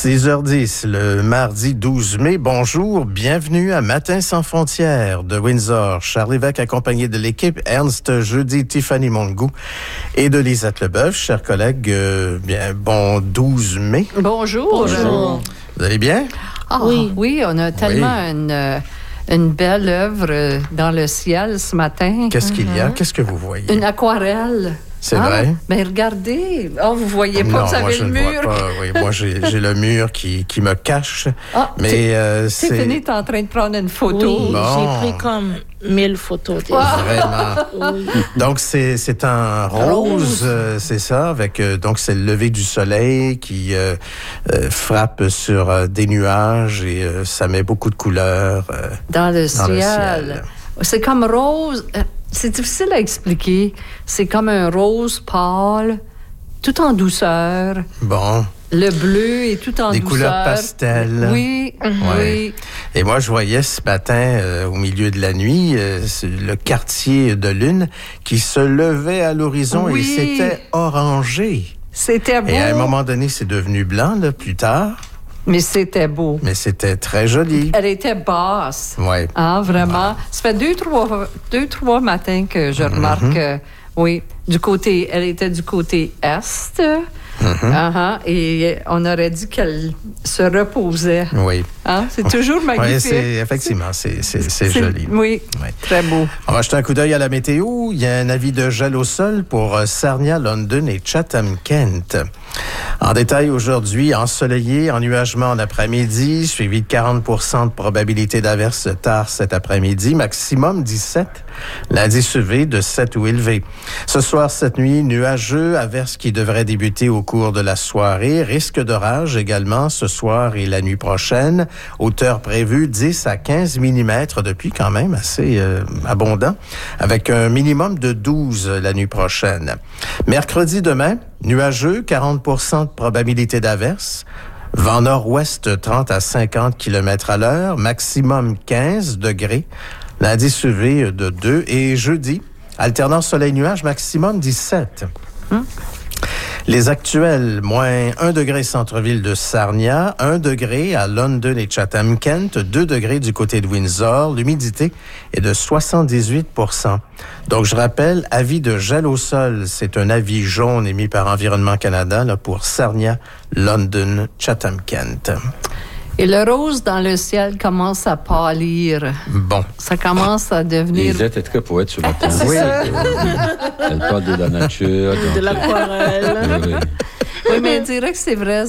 6h10, le mardi 12 mai. Bonjour, bienvenue à Matin sans frontières de Windsor. Charles Lévesque accompagné de l'équipe, Ernst Jeudi, Tiffany Mongou et de Lisette Leboeuf. Chers collègues, bon 12 mai. Bonjour. Bonjour. Vous allez bien? Oui, on a tellement une belle œuvre dans le ciel ce matin. Qu'est-ce qu'il y a? Qu'est-ce que vous voyez? Une aquarelle. C'est vrai? Ben regardez. Vous voyez pas que vous avez le mur. Non, moi je ne vois pas. Oui, moi j'ai le mur qui me cache. Mais Tiffany est en train de prendre une photo. Oui, j'ai pris comme 1000 photos. Vraiment. Oui. Donc c'est un rose, c'est ça, avec donc c'est le lever du soleil qui frappe sur des nuages et ça met beaucoup de couleurs dans le ciel. C'est comme rose. C'est difficile à expliquer. C'est comme un rose pâle, tout en douceur. Bon. Le bleu est tout en douceur. Des couleurs pastel. Oui, oui. Et moi, je voyais ce matin, au milieu de la nuit, le quartier de lune qui se levait à l'horizon et c'était orangé. C'était beau. Et à un moment donné, c'est devenu blanc, là, plus tard. Mais c'était beau. Mais c'était très joli. Elle était basse. Oui. Vraiment. Ouais. Ça fait deux, trois matins que je remarque, elle était du côté est. Et on aurait dit qu'elle se reposait. Oui. C'est toujours magnifique. Oui, effectivement, c'est joli. Oui, très beau. On va jeter un coup d'œil à la météo. Il y a un avis de gel au sol pour Sarnia, London et Chatham-Kent. En détail, aujourd'hui, ensoleillé, ennuagement en après-midi, suivi de 40% de probabilité d'averse tard cet après-midi, maximum 17. L'indice UV de 7 ou élevé. Ce soir, cette nuit, nuageux, averse qui devrait débuter au cours de la soirée. Risque d'orage également ce soir et la nuit prochaine. Hauteur prévue 10 à 15 mm depuis quand même assez abondant, avec un minimum de 12 la nuit prochaine. Mercredi demain, nuageux, 40% de probabilité d'averse. Vent nord-ouest 30 à 50 km à l'heure, maximum 15 degrés. L'indice UV de 2. Et jeudi, alternant soleil-nuage, maximum 17. Les actuels, moins 1 degré centre-ville de Sarnia, 1 degré à London et Chatham-Kent, 2 degrés du côté de Windsor. L'humidité est de 78%. Donc, je rappelle, avis de gel au sol, c'est un avis jaune émis par Environnement Canada là, pour Sarnia, London, Chatham-Kent. Et le rose dans le ciel commence à pâlir. Bon. Ça commence à devenir... Lisette est très poète ce matin. Oui. Elle parle de la nature. De l'aquarelle. Oui, mais on dirait que c'est vrai.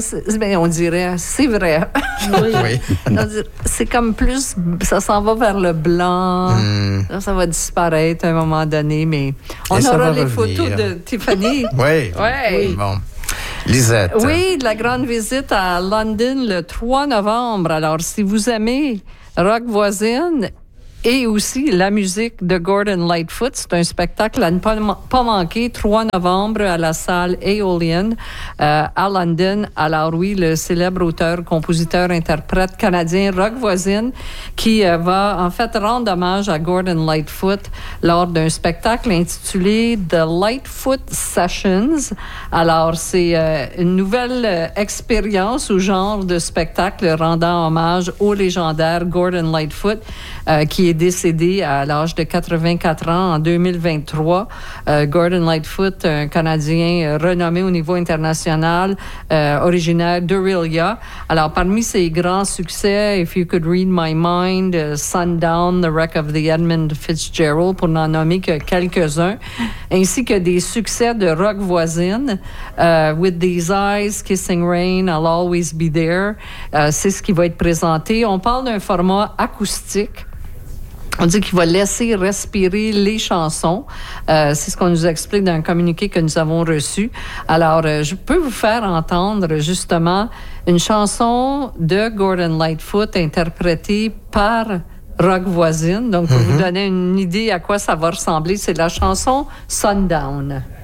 C'est vrai. Oui. C'est comme plus... Ça s'en va vers le blanc. Ça va disparaître à un moment donné, mais on aura les photos de Tiffany. Oui. Bon. Lisette. Oui, de la grande visite à London le 3 novembre. Alors, si vous aimez Rock Voisine et aussi la musique de Gordon Lightfoot, c'est un spectacle à ne pas manquer, 3 novembre à la salle Aeolian à London. Alors oui, le célèbre auteur, compositeur, interprète canadien Rock Voisine qui va en fait rendre hommage à Gordon Lightfoot lors d'un spectacle intitulé The Lightfoot Sessions. Alors c'est une nouvelle expérience ou genre de spectacle rendant hommage au légendaire Gordon Lightfoot qui est décédé à l'âge de 84 ans en 2023. Gordon Lightfoot, un Canadien renommé au niveau international, originaire d'Orillia. Alors, parmi ses grands succès, If You Could Read My Mind, Sundown, The Wreck of the Edmund Fitzgerald, pour n'en nommer que quelques-uns, ainsi que des succès de rock voisine, With These Eyes, Kissing Rain, I'll Always Be There. C'est ce qui va être présenté. On parle d'un format acoustique. On dit qu'il va laisser respirer les chansons. C'est ce qu'on nous explique dans un communiqué que nous avons reçu. Alors, je peux vous faire entendre justement une chanson de Gordon Lightfoot interprétée par Rock Voisine. Donc, pour vous donner une idée à quoi ça va ressembler, c'est la chanson Sundown.